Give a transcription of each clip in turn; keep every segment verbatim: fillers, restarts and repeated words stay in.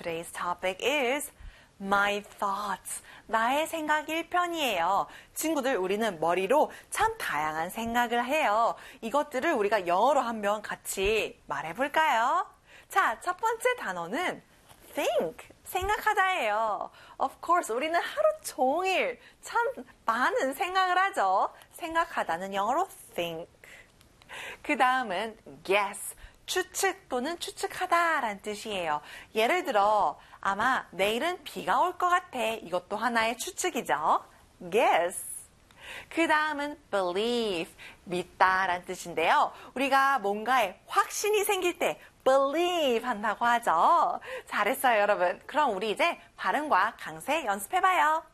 today's topic is my thoughts. 나의 생각 일 편이에요. 친구들, 우리는 머리로 참 다양한 생각을 해요. 이것들을 우리가 영어로 한번 같이 말해볼까요? 자, 첫 번째 단어는 think, 생각하다예요. Of course, 우리는 하루 종일 참 많은 생각을 하죠. 생각하다는 영어로 think. 그 다음은 guess, 추측 또는 추측하다라는 뜻이에요. 예를 들어 아마 내일은 비가 올 것 같아. 이것도 하나의 추측이죠. guess. 그 다음은 believe, 믿다라는 뜻인데요. 우리가 뭔가에 확신이 생길 때 believe 한다고 하죠. 잘했어요, 여러분. 그럼 우리 이제 발음과 강세 연습해봐요.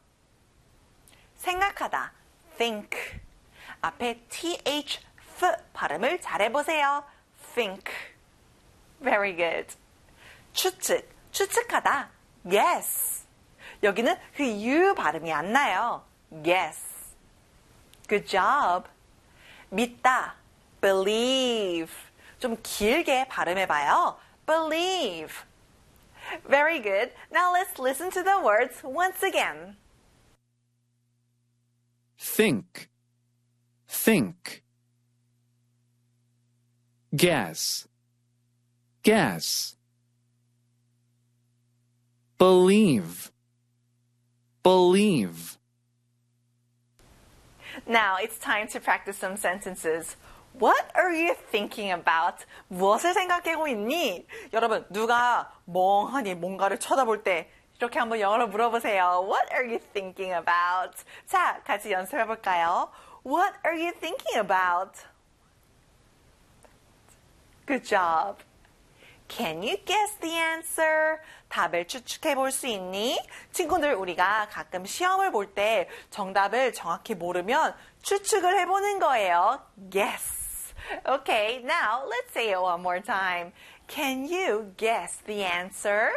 생각하다, think. 앞에 th, f 발음을 잘해보세요. think. Very good. 추측, 추측하다. guess. 여기는 그 u 발음이 안 나요. guess. Good job. 믿다. believe. 좀 길게 발음해봐요. believe. Very good. Now let's listen to the words once again. Think. Think. Guess. Guess. Believe. Believe. Now it's time to practice some sentences. What are you thinking about? 무엇을 생각하고 있니? 여러분, 누가 멍하니 뭔가를 쳐다볼 때 이렇게 한번 영어로 물어보세요. What are you thinking about? 자, 같이 연습해볼까요? What are you thinking about? Good job. Can you guess the answer? 답을 추측해 볼 수 있니? 친구들, 우리가 가끔 시험을 볼 때 정답을 정확히 모르면 추측을 해보는 거예요. Guess. Okay, now let's say it one more time. Can you guess the answer?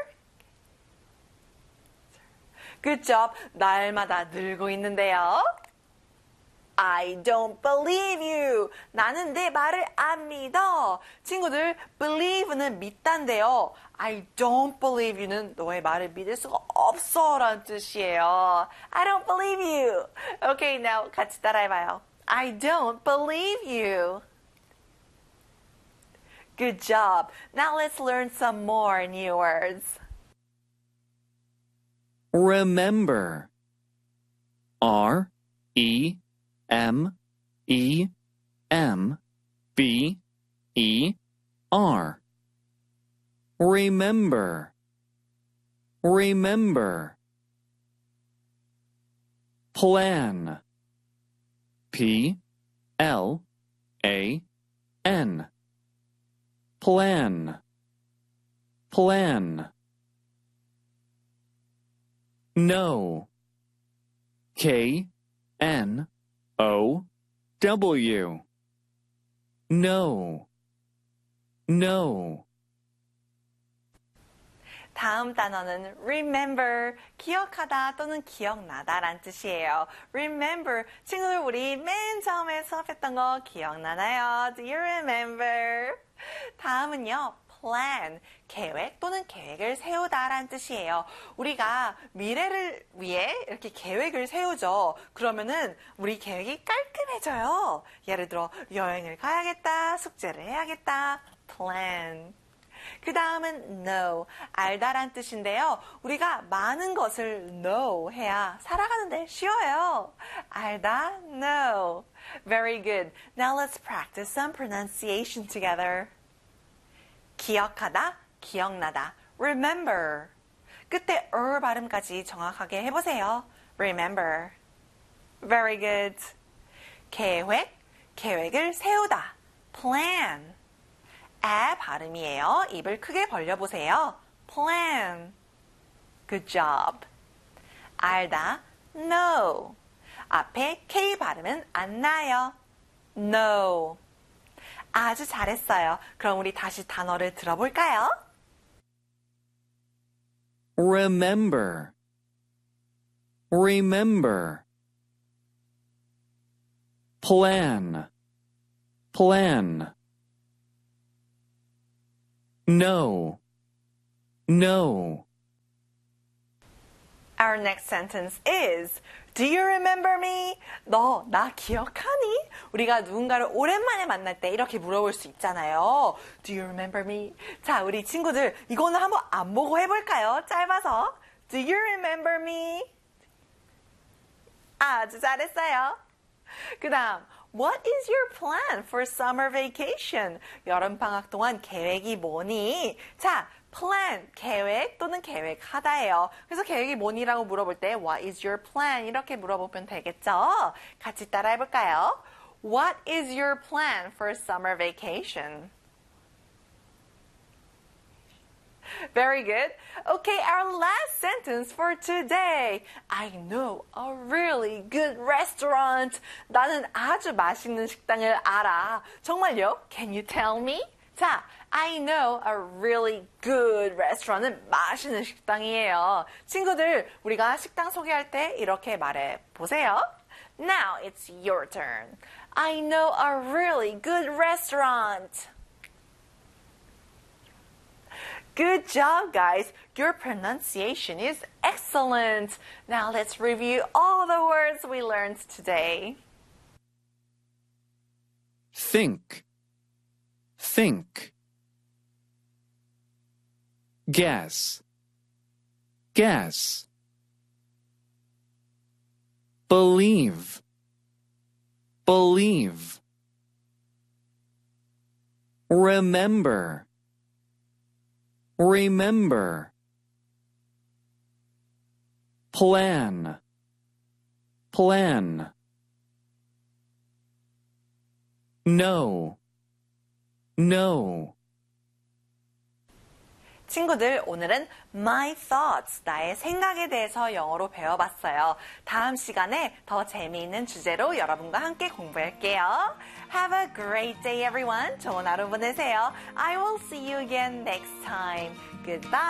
Good job. 날마다 늘고 있는데요. I don't believe you. 나는 내 말을 안 믿어. 친구들, believe는 믿단데요. I don't believe you는 너의 말을 믿을 수가 없어 라는 뜻이에요. I don't believe you. Okay, now 같이 따라해봐요. I don't believe you. Good job. Now let's learn some more new words. Remember. R E M E M B E R. Remember. Remember. Plan. P L A N. Plan. Plan. Know. K N O W. Know. Know. 다음 단어는 remember, 기억하다 또는 기억나다라는 뜻이에요. remember, 친구들 우리 맨 처음에 수업했던 거 기억나나요? Do you remember? 다음은요, plan, 계획 또는 계획을 세우다라는 뜻이에요. 우리가 미래를 위해 이렇게 계획을 세우죠. 그러면은 우리 계획이 깔끔해져요. 예를 들어 여행을 가야겠다, 숙제를 해야겠다, plan. 그 다음은 know, 알다란 뜻인데요. 우리가 많은 것을 know 해야 살아가는데 쉬워요. 알다, know. Very good. Now let's practice some pronunciation together. 기억하다, 기억나다. Remember. 끝에 er 발음까지 정확하게 해보세요. Remember. Very good. 계획, 계획을 세우다. Plan. 에 발음이에요. 입을 크게 벌려보세요. Plan. Good job. 알다, know. 앞에 K 발음은 안 나요. know. 아주 잘했어요. 그럼 우리 다시 단어를 들어볼까요? Remember. Remember. Plan. Plan. Know. Know. Our next sentence is Do you remember me? 너 나 기억하니? 우리가 누군가를 오랜만에 만날 때 이렇게 물어볼 수 있잖아요. Do you remember me? 자, 우리 친구들 이거는 한번 안 보고 해볼까요? 짧아서 Do you remember me? 아주 잘했어요. 그 다음 What is your plan for summer vacation? 여름방학 동안 계획이 뭐니? 자, plan, 계획 또는 계획하다예요. 그래서 계획이 뭐니라고 물어볼 때 What is your plan? 이렇게 물어보면 되겠죠? 같이 따라 해볼까요? What is your plan for summer vacation? Very good. Okay, our last sentence for today. I know a really good restaurant. 나는 아주 맛있는 식당을 알아. 정말요? Can you tell me? 자, I know a really good restaurant은 맛있는 식당이에요. 친구들, 우리가 식당 소개할 때 이렇게 말해 보세요. Now it's your turn. I know a really good restaurant. Good job, guys. Your pronunciation is excellent. Now let's review all the words we learned today. Think. Think. Guess. Guess. Believe. Believe. Remember. Remember. Plan. Plan. Know. Know. 친구들, 오늘은 my thoughts, 나의 생각에 대해서 영어로 배워봤어요. 다음 시간에 더 재미있는 주제로 여러분과 함께 공부할게요. Have a great day, everyone. 좋은 하루 보내세요. I will see you again next time. Goodbye.